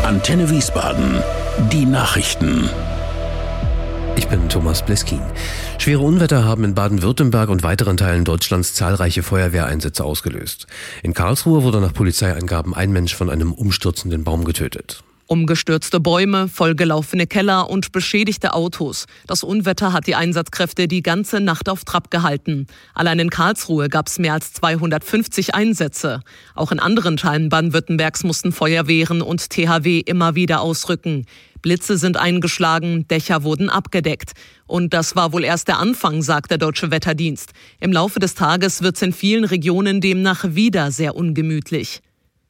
Antenne Wiesbaden. Die Nachrichten. Ich bin Thomas Bleskin. Schwere Unwetter haben in Baden-Württemberg und weiteren Teilen Deutschlands zahlreiche Feuerwehreinsätze ausgelöst. In Karlsruhe wurde nach Polizeiangaben ein Mensch von einem umstürzenden Baum getötet. Umgestürzte Bäume, vollgelaufene Keller und beschädigte Autos. Das Unwetter hat die Einsatzkräfte die ganze Nacht auf Trab gehalten. Allein in Karlsruhe gab es mehr als 250 Einsätze. Auch in anderen Teilen Baden-Württembergs mussten Feuerwehren und THW immer wieder ausrücken. Blitze sind eingeschlagen, Dächer wurden abgedeckt. Und das war wohl erst der Anfang, sagt der Deutsche Wetterdienst. Im Laufe des Tages wird es in vielen Regionen demnach wieder sehr ungemütlich.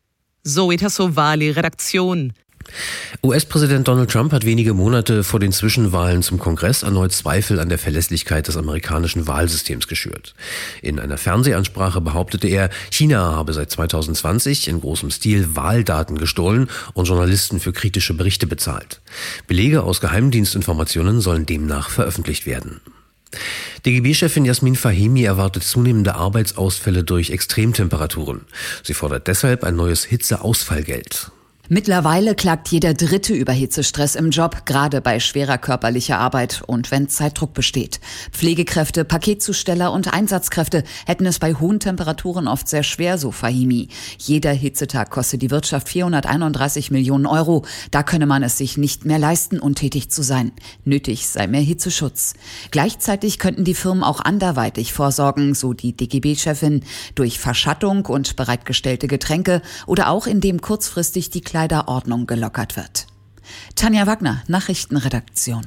Zoe Tassovali, Redaktion. US-Präsident Donald Trump hat wenige Monate vor den Zwischenwahlen zum Kongress erneut Zweifel an der Verlässlichkeit des amerikanischen Wahlsystems geschürt. In einer Fernsehansprache behauptete er, China habe seit 2020 in großem Stil Wahldaten gestohlen und Journalisten für kritische Berichte bezahlt. Belege aus Geheimdienstinformationen sollen demnach veröffentlicht werden. DGB-Chefin Jasmin Fahimi erwartet zunehmende Arbeitsausfälle durch Extremtemperaturen. Sie fordert deshalb ein neues Hitzeausfallgeld. Mittlerweile klagt jeder Dritte über Hitzestress im Job, gerade bei schwerer körperlicher Arbeit und wenn Zeitdruck besteht. Pflegekräfte, Paketzusteller und Einsatzkräfte hätten es bei hohen Temperaturen oft sehr schwer, so Fahimi. Jeder Hitzetag kostet die Wirtschaft 431 Millionen Euro. Da könne man es sich nicht mehr leisten, untätig zu sein. Nötig sei mehr Hitzeschutz. Gleichzeitig könnten die Firmen auch anderweitig vorsorgen, so die DGB-Chefin, durch Verschattung und bereitgestellte Getränke oder auch indem kurzfristig die Kleiderordnung gelockert wird. Tanja Wagner, Nachrichtenredaktion.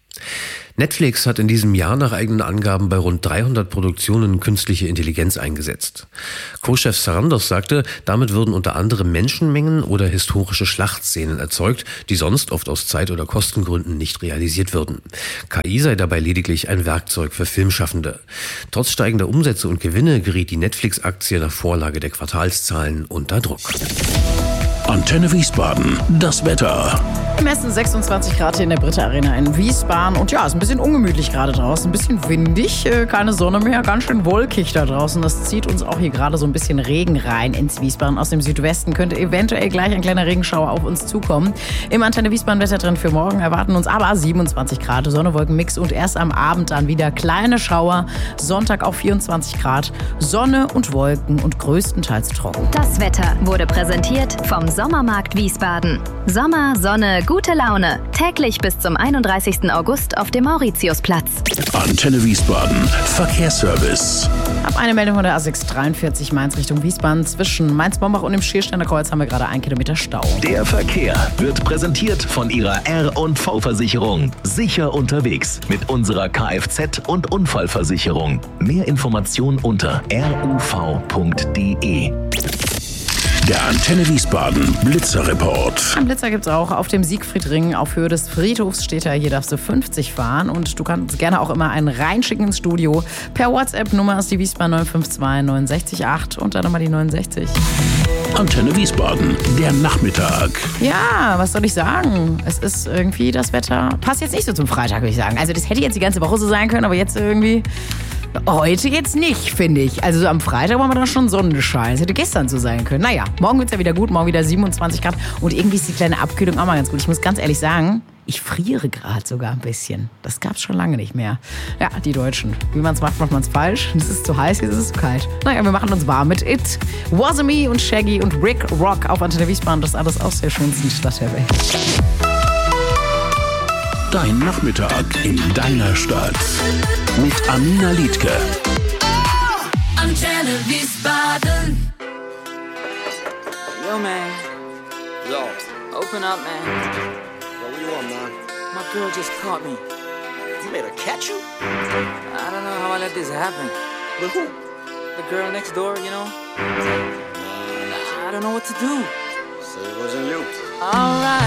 Netflix hat in diesem Jahr nach eigenen Angaben bei rund 300 Produktionen künstliche Intelligenz eingesetzt. Co-Chef Sarandos sagte, damit würden unter anderem Menschenmengen oder historische Schlachtszenen erzeugt, die sonst oft aus Zeit- oder Kostengründen nicht realisiert würden. KI sei dabei lediglich ein Werkzeug für Filmschaffende. Trotz steigender Umsätze und Gewinne geriet die Netflix-Aktie nach Vorlage der Quartalszahlen unter Druck. Antenne Wiesbaden. Das Wetter. Messen 26 Grad hier in der Britta Arena in Wiesbaden. Und ja, ist ein bisschen ungemütlich gerade draußen. Ein bisschen windig, keine Sonne mehr, ganz schön wolkig da draußen. Das zieht uns auch hier gerade so ein bisschen Regen rein ins Wiesbaden. Aus dem Südwesten könnte eventuell gleich ein kleiner Regenschauer auf uns zukommen. Im Antenne Wiesbaden Wettertrend für morgen erwarten uns aber 27 Grad, Sonne-Wolken-Mix und erst am Abend dann wieder kleine Schauer. Sonntag auch 24 Grad, Sonne und Wolken und größtenteils trocken. Das Wetter wurde präsentiert vom Sommermarkt Wiesbaden. Sommer, Sonne, gute Laune. Täglich bis zum 31. August auf dem Mauritiusplatz. Antenne Wiesbaden. Verkehrsservice. Ab eine Meldung von der A643 Mainz Richtung Wiesbaden. Zwischen Mainz-Bombach und dem Schiersteiner Kreuz haben wir gerade 1 Kilometer Stau. Der Verkehr wird präsentiert von Ihrer R&V-Versicherung. Sicher unterwegs mit unserer Kfz- und Unfallversicherung. Mehr Informationen unter ruv.de. Der Antenne Wiesbaden Blitzerreport. Ein Blitzer gibt's auch auf dem Siegfriedring. Auf Höhe des Friedhofs steht er. Hier darfst du 50 fahren. Und du kannst gerne auch immer einen reinschicken ins Studio. Per WhatsApp-Nummer ist die Wiesbaden 952 69 8 und dann nochmal die 69. Antenne Wiesbaden, der Nachmittag. Ja, was soll ich sagen? Es ist irgendwie das Wetter. Passt jetzt nicht so zum Freitag, würde ich sagen. Also das hätte jetzt die ganze Woche so sein können, aber jetzt irgendwie... Heute jetzt nicht, finde ich. Also so am Freitag waren wir dann schon Sonnenschein. Es hätte gestern so sein können. Naja, morgen wird es ja wieder gut. Morgen wieder 27 Grad. Und irgendwie ist die kleine Abkühlung auch mal ganz gut. Ich muss ganz ehrlich sagen, ich friere gerade sogar ein bisschen. Das gab es schon lange nicht mehr. Ja, die Deutschen. Wie man es macht, macht man es falsch. Es ist zu heiß, es ist zu kalt. Naja, wir machen uns warm mit It, Wasn't Me und Shaggy und Rick Rock auf Antenne Wiesbaden. Das ist alles aus der schönsten Stadt der Welt. Dein Nachmittag in deiner Stadt. Mit Amina Liedke. Antenne Wiesbaden. Yo, man. Yo. Open up, man. Yo, what you want, man? My girl just caught me. You made her catch you? I don't know how I let this happen. With who? The girl next door, you know? I don't know what to do. So it wasn't you. Alright.